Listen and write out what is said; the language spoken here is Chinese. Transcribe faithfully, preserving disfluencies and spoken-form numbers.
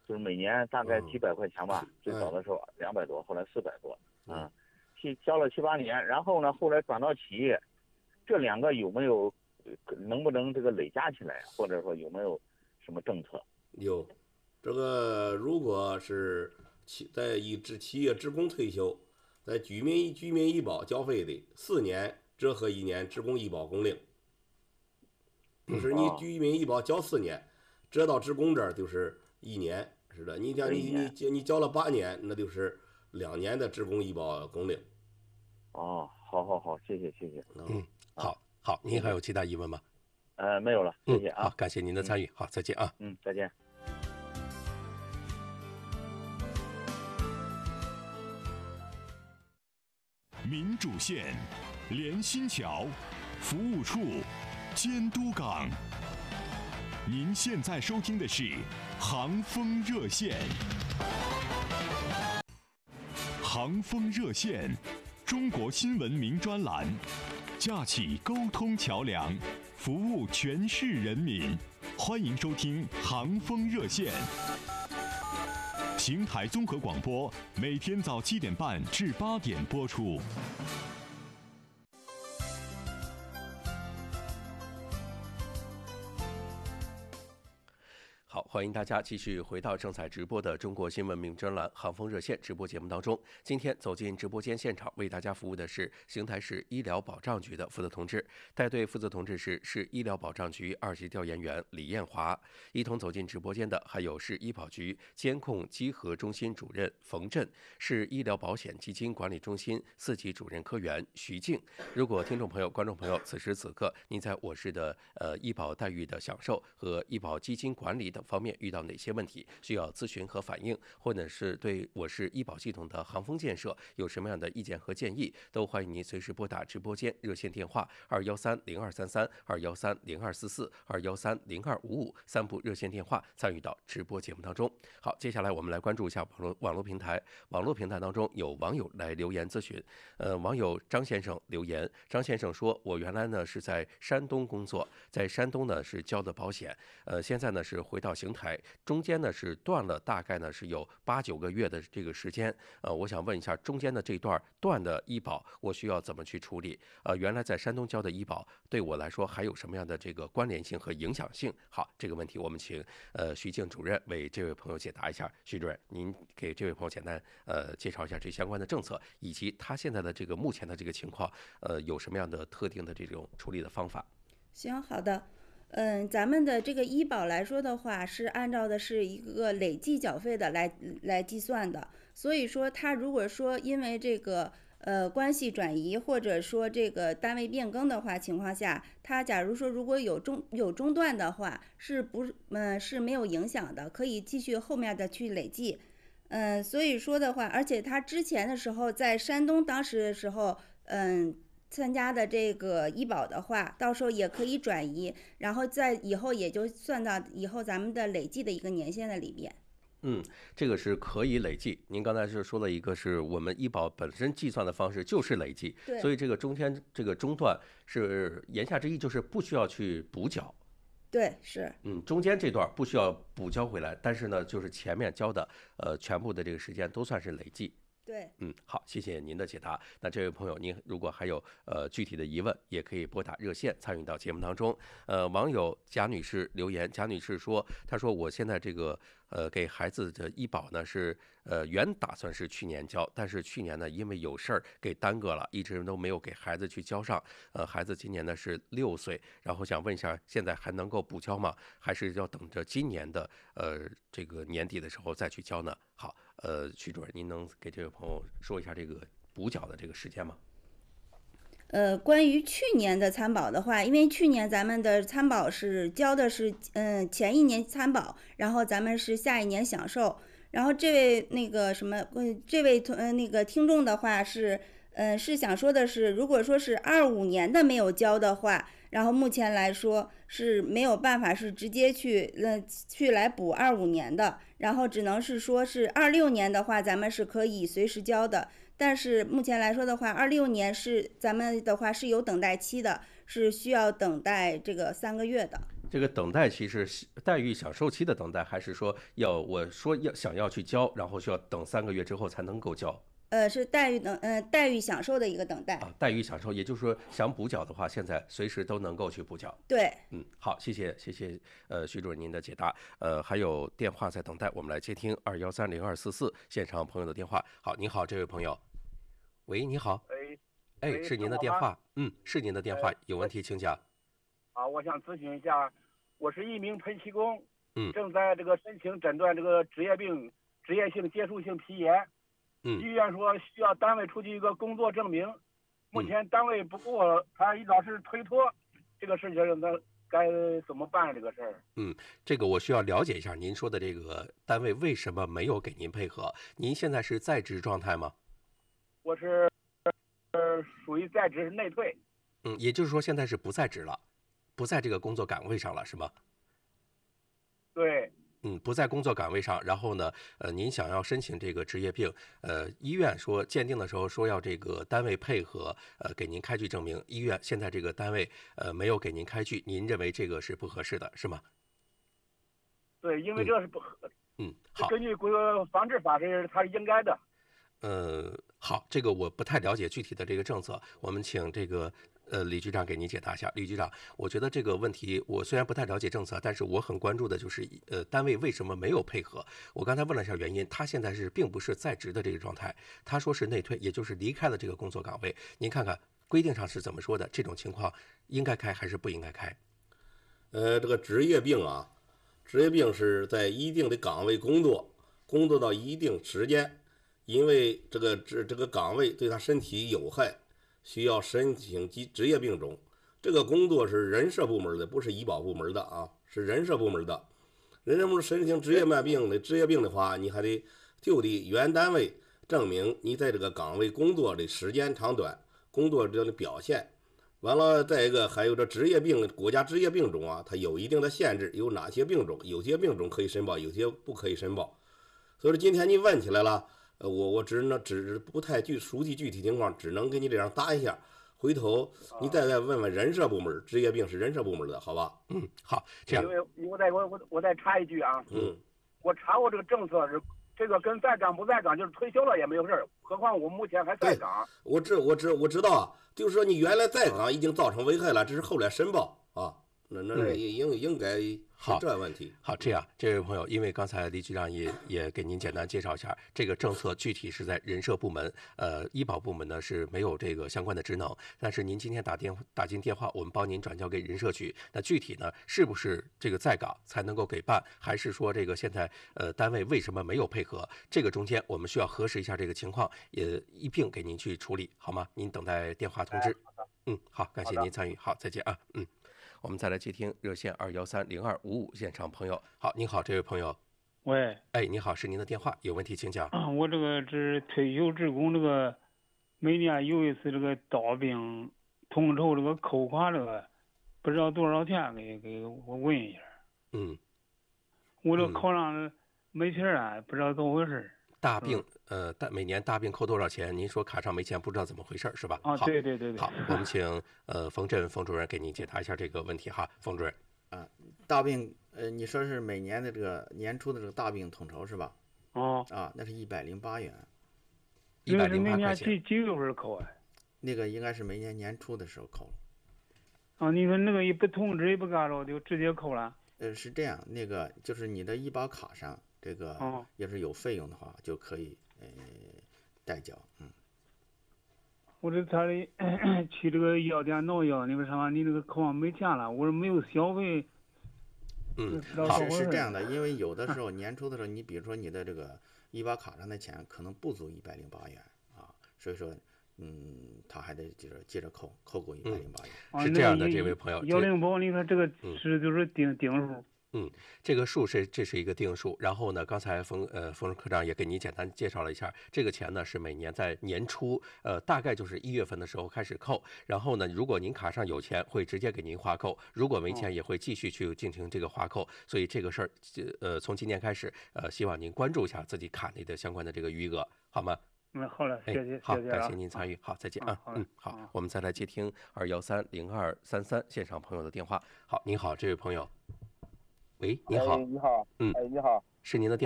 就是每年大概几百块钱吧， 嗯、 最早的时候两百多，后来四百多，啊，去交了七八年，然后呢，后来转到企业，这两个有没有能不能这个累加起来，或者说有没有什么政策？ 有，这个如果是企在一职企业职工退休，在居民居民医保交费的四年折合一年职工医保工龄，就是你居民医保交四年，折到职工这儿就是一年，是的。你像你你你交了八年，那就是两年的职工医保工龄。 哦，好好好，谢谢谢谢。 嗯，好好，您还有其他疑问吗？ 呃，没有了，谢谢啊。 好，感谢您的参与，好，再见啊。 嗯，再见。 民主线，连心桥，服务处，监督岗。您现在收听的是航风热线。航风热线，中国新闻名专栏，架起沟通桥梁，服务全市人民。欢迎收听航风热线。邢台综合广播每天早七点半至八点播出。 好，欢迎大家继续回到正在直播的中国新闻名专栏航风热线直播节目当中。今天走进直播间现场为大家服务的是邢台市医疗保障局的负责同志，带队负责同志是市医疗保障局二级调研员李艳华。一同走进直播间的还有市医保局监控稽核中心主任冯振，市医疗保险基金管理中心四级主任科员徐静。如果听众朋友、观众朋友此时此刻您在我市的呃医保待遇的享受和医保基金管理等方面遇到哪些问题需要咨询和反映，或者是对我市医保系统的航风建设有什么样的意见和建议，都欢迎您随时拨打直播间热线电话二幺三零二三三、二幺三零二四四、二幺三零二五五三部热线电话参与到直播节目当中。好，接下来我们来关注一下网络网络平台。网络平台当中有网友来留言咨询，呃，网友张先生留言，张先生说：“我原来呢是在山东工作，在山东呢是交的保险，呃，现在呢是回到邢台，中间呢是断了大概呢是有八九个月的这个时间，呃，我想问一下，中间的这段断的医保，我需要怎么去处理？呃，原来在山东交的医保，对我来说还有什么样的这个关联性和影响性？好，这个问题我们请呃徐静主任为这位朋友解答一下。徐主任，您给这位朋友简单呃介绍一下这相关的政策，以及他现在的这个目前的这个情况，呃，有什么样的特定的这种处理的方法？ 行，好的。嗯，咱们的这个医保来说的话，是按照的是一个累计缴费的来来计算的。所以说，他如果说因为这个呃关系转移，或者说这个单位变更的话情况下，他假如说如果有中有中断的话，是不嗯、呃、是没有影响的，可以继续后面的去累计。嗯，所以说的话，而且他之前的时候在山东当时的时候，嗯。参加的这个医保的话，到时候也可以转移，然后在以后也就算到以后咱们的累计的一个年限的里边。 嗯，这个是可以累计。您刚才是说了一个是我们医保本身计算的方式就是累计，所以这个中间这个中断是言下之意就是不需要去补缴。 对，是。 嗯，中间这段不需要补交回来，但是呢，就是前面交的呃全部的这个时间都算是累计。 对， 嗯，好，谢谢您的解答。那这位朋友，您如果还有呃具体的疑问，也可以拨打热线参与到节目当中。呃，网友贾女士留言，贾女士说，她说我现在这个呃给孩子的医保呢是呃原打算是去年交，但是去年呢因为有事儿给耽搁了，一直都没有给孩子去交上。呃，孩子今年呢是六岁，然后想问一下，现在还能够补交吗？还是要等着今年的呃这个年底的时候再去交呢？好。呃，徐主任，您能给这位朋友说一下这个补缴的这个时间吗？ 呃，关于去年的参保的话，因为去年咱们的参保是交的是嗯、呃、前一年参保，然后咱们是下一年享受。然后这位那个什么，这位呃那个听众的话是，呃是想说的是，如果说是二五年的没有交的话，然后目前来说是没有办法是直接去呃去来补二五年的，然后只能是说是二六年的话，咱们是可以随时交的。但是目前来说的话，二六年是咱们的话是有等待期的，是需要等待这个三个月的。 这个等待期是待遇享受期的等待，还是说要我说要想要去交，然后需要等三个月之后才能够交？ 呃，是待遇等呃待遇享受的一个等待啊，待遇享受，也就是说想补缴的话，现在随时都能够去补缴。 对， 嗯，好，谢谢谢谢，呃，徐主任您的解答。呃，还有电话在等待，我们来接听二幺三零二四四现场朋友的电话。好，你好，这位朋友，喂，你好， 哎， 哎，是您的电话，嗯，是您的电话，有问题请讲。 啊，我想咨询一下，我是一名喷漆工， 嗯， 正在这个申请诊断这个职业病、职业性接触性皮炎。 嗯， 医院说需要单位出具一个工作证明，目前嗯单位不给我，他老是推脱，这个事情那该怎么办？这个事儿？ 嗯，这个我需要了解一下，您说的这个单位为什么没有给您配合？您现在是在职状态吗？ 我是呃属于在职内退。 嗯，也就是说现在是不在职了，不在这个工作岗位上了，是吗？ 对。 嗯，不在工作岗位上，然后呢，呃，您想要申请这个职业病，呃，医院说鉴定的时候说要这个单位配合，呃，给您开具证明。医院现在这个单位呃没有给您开具，您认为这个是不合适的，是吗？ 对，因为这是不合。 嗯，好。 根据国防治法是它是应该的。 呃，好，这个我不太了解具体的这个政策，我们请这个呃李局长给您解答一下。李局长，我觉得这个问题我虽然不太了解政策，但是我很关注的就是呃单位为什么没有配合。我刚才问了一下原因，他现在是并不是在职的这个状态，他说是内退，也就是离开了这个工作岗位。您看看规定上是怎么说的？这种情况应该开还是不应该开？ 呃，这个职业病啊，职业病是在一定的岗位工作，工作到一定时间。因为这个职这个岗位对他身体有害，需要申请职职业病种。这个工作是人社部门的，不是医保部门的啊，是人社部门的。人社部门申请职业病的职业病的话，你还得就地原单位证明你在这个岗位工作的时间长短，工作这的表现。完了，再一个还有这职业病，国家职业病种啊，它有一定的限制，有哪些病种，有些病种可以申报，有些不可以申报。所以说今天你问起来了。呃，我我只能只不太具熟悉具体情况，只能给你这样答一下。回头你再再问问人社部门，职业病是人社部门的，好吧？ 嗯，好，这样。 因为我再我我我再插一句啊， 嗯， 我查过这个政策是，这个跟在岗不在岗就是退休了也没有事儿，何况我目前还在岗。 我知我知我知道啊，就是说你原来在岗已经造成危害了，只是后来申报啊，那那应应该。 好， 这问题好，这样，这位朋友，因为刚才李局长也也给您简单介绍一下，这个政策具体是在人社部门，呃，医保部门呢是没有这个相关的职能，但是您今天打电打进电话，我们帮您转交给人社局。那具体呢，是不是这个在岗才能够给办，还是说这个现在呃单位为什么没有配合？这个中间我们需要核实一下这个情况，也一并给您去处理，好吗？您等待电话通知。嗯，好，感谢您参与，好，再见啊，嗯。我们再来接听热线二幺三零二五五现场朋友。好，您好，这位朋友。 喂。 哎，你好，是您的电话，有问题请讲。 我这个是退休职工，这个每年有一次这个刀病统筹这个扣款这个，不知道多少钱，给给我问一下。 嗯。 我这考上没钱啊，不知道怎么回事。 大病，呃，大每年大病扣多少钱？您说卡上没钱，不知道怎么回事是吧？ 啊，对对对对。 好，我们请呃冯振冯主任给您解答一下这个问题哈，冯主任。 啊，大病，呃，你说是每年的这个年初的这个大病统筹是吧？ 哦。 啊，那是一百零八元。 一百零八块钱。 每年几几月份扣啊？ 那个应该是每年年初的时候扣了。 啊，你说那个也不通知也不干着，就直接扣了？ 呃，是这样，那个就是你的医保卡上。这个要是有费用的话，就可以呃代缴。嗯， 我这他的去这个药店闹药，那个什么，你那个口上没钱了，我说没有消费。 嗯， 是是这样的，因为有的时候年初的时候，你比如说你的这个医保卡上的钱可能不足一百零八元啊，所以说嗯，他还得就是接着扣，扣够一百零八元。 嗯。是这样的，这位朋友。 幺零八，你看这个是就是定定数。 嗯，这个数是这是一个定数，然后呢，刚才冯呃冯科长也给您简单介绍了一下，这个钱呢是每年在年初，呃大概就是一月份的时候开始扣，然后呢，如果您卡上有钱，会直接给您划扣；如果没钱，也会继续去进行这个划扣。所以这个事儿，呃从今年开始，呃希望您关注一下自己卡内的相关的这个余额，好吗？ 嗯，好了，谢谢， 哎，好， 谢谢啊感谢您参与，好，再见啊。 啊好嘞嗯，好啊， 我们再来接听二幺三零二三三线上朋友的电话。好，您好，这位朋友，喂，您好哎，，你好， 嗯哎，你好， 是您的电